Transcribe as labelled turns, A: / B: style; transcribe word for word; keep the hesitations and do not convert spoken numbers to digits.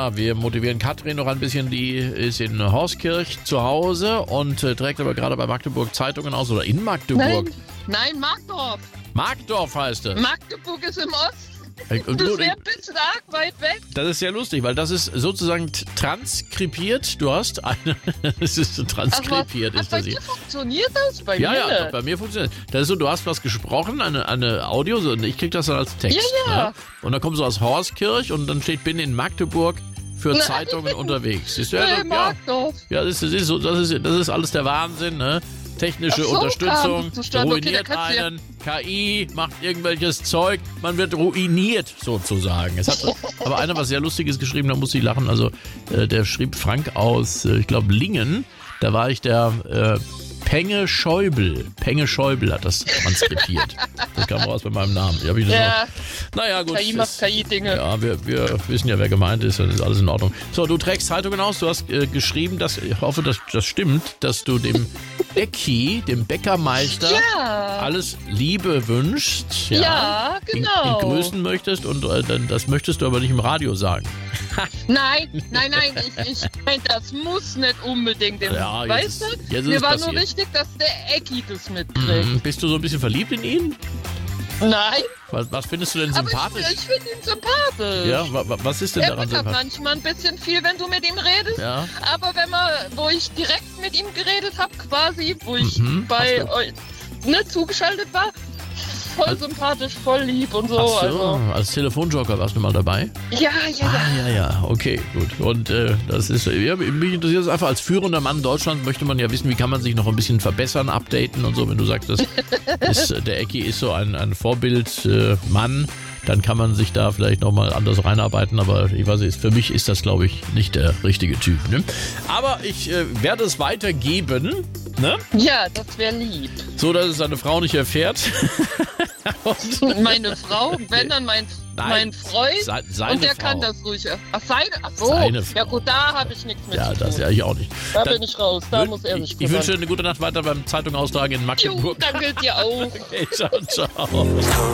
A: Ja, wir motivieren Katrin noch ein bisschen. Die ist in Horskirch zu Hause und äh, trägt aber gerade bei Magdeburg Zeitungen aus. Oder in Magdeburg?
B: Nein, nein, Markdorf.
A: Markdorf heißt es.
B: Magdeburg ist im Osten.
A: Und
B: Das
A: du-
B: wäre ein bisschen arg weit weg.
A: Das ist sehr lustig, weil das ist sozusagen t- transkribiert. Du hast eine. Es ist transkribiert,
B: Ach,
A: ist
B: bei
A: das hier.
B: dir funktioniert das? Bei
A: Ja,
B: mir
A: ja,
B: nicht.
A: bei mir funktioniert das. Das ist so, du hast was gesprochen, eine, eine Audio, so, und ich krieg das dann als Text.
B: Ja, ja.
A: Ne? Und dann kommst du aus Horskirch und dann steht, bin in Magdeburg für
B: Nein.
A: Zeitungen unterwegs. Siehst du, ja,
B: Äh,
A: ja,
B: Markdorf.
A: ja das, ist, das, ist so, das, ist, das ist alles der Wahnsinn, ne? Technische
B: Ach so,
A: Unterstützung
B: kam zustande. Okay,
A: ruiniert
B: da kannst du ja-
A: einen, K I macht irgendwelches Zeug, man wird ruiniert sozusagen. Es hat aber einer was sehr Lustiges geschrieben, da muss ich lachen. Also äh, der schrieb Frank aus, äh, ich glaube Lingen, da war ich der äh, Penge Schäuble. Penge Schäuble hat das transkribiert. Das kam raus bei meinem Namen. Wie hab ich das
B: Ja.
A: auch? Naja, gut.
B: K I macht K I-Dinge.
A: Ja, wir, wir wissen ja, wer gemeint ist, dann ist alles in Ordnung. So, du trägst Zeitungen aus, du hast äh, geschrieben, dass, ich hoffe, dass das stimmt, dass du dem Ecki, dem Bäckermeister,
B: Ja.
A: alles Liebe wünschst. Ja,
B: Ja,
A: ihn-
B: genau.
A: Ihn grüßen möchtest und äh, dann, das möchtest du aber nicht im Radio sagen.
B: Nein, nein, nein, ich, ich mein, das muss nicht unbedingt. Im,
A: Ja, jetzt
B: weißt
A: ist-
B: du?
A: jetzt ist
B: Mir
A: es
B: war
A: passiert.
B: nur wichtig, dass der Ecki das mitkriegt.
A: Mhm. Bist du so ein bisschen verliebt in ihn?
B: Nein,
A: Was, was findest du denn
B: aber
A: sympathisch?
B: ich, ich finde ihn sympathisch.
A: Ja, wa, wa, was ist denn
B: Er
A: daran
B: meckert
A: sympathisch?
B: manchmal ein bisschen viel, wenn du mit ihm redest.
A: Ja.
B: Aber wenn man, wo ich direkt mit ihm geredet habe, quasi, wo ich
A: Mhm,
B: bei
A: ach so.
B: euch ne, zugeschaltet war, voll
A: Also-
B: sympathisch, voll lieb und so.
A: Ach so,
B: Also,
A: als Telefonjoker warst du mal dabei?
B: ja, ja,
A: Ah,
B: ja.
A: ja, ja, okay, gut. Und äh, das ist, ja, mich interessiert es einfach, als führender Mann Deutschlands möchte man ja wissen, wie kann man sich noch ein bisschen verbessern, updaten und so. Wenn du sagst, das ist, der Ecki ist so ein, ein Vorbildmann, äh, Mann, dann kann man sich da vielleicht nochmal anders reinarbeiten. Aber ich weiß nicht, für mich ist das, glaube ich, nicht der richtige Typ. Ne? Aber ich äh, werde es weitergeben, ne?
B: Ja, das wäre lieb.
A: So dass es seine Frau nicht erfährt. Und
B: Meine Frau, wenn dann mein,
A: Nein,
B: mein Freund.
A: se- seine
B: und der
A: Frau.
B: kann das ruhig. Ach, seine? Ach so.
A: Seine Frau.
B: Ja gut, da habe ich nichts mit
A: Ja,
B: zu
A: das
B: tun.
A: ja ich auch nicht.
B: Da
A: Dann
B: bin ich raus. Da muss er sich
A: ich, ich wünsche dir
B: kümmern.
A: eine gute Nacht weiter beim Zeitung austragen in
B: Jo,
A: Magdeburg.
B: danke dir auch.
A: Okay, ciao, ciao.